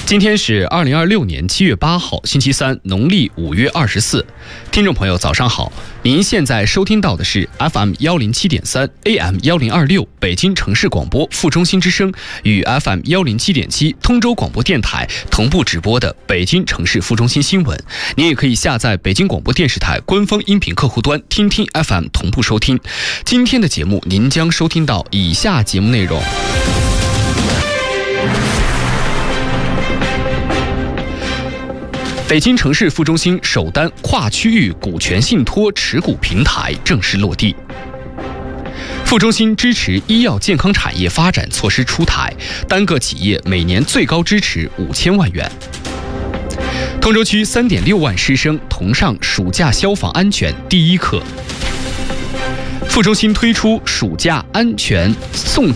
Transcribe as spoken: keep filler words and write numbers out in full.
今天是二零二六年七月八号，星期三，农历五月二十四。听众朋友，早上好！您现在收听到的是 F M 幺零七点三 A M 幺零二六北京城市广播副中心之声与 F M 幺零七点七通州广播电台同步直播的北京城市副中心新闻。您也可以下载北京广播电视台官方音频客户端，听听 F M 同步收听。今天的节目，您将收听到以下节目内容。北京城市副中心首单跨区域股权信托持股平台正式落地。副中心支持医药健康产业发展措施出台，单个企业每年最高支持五千万元。通州区 三点六万师生同上暑假消防安全第一课。副中心推出暑假安全送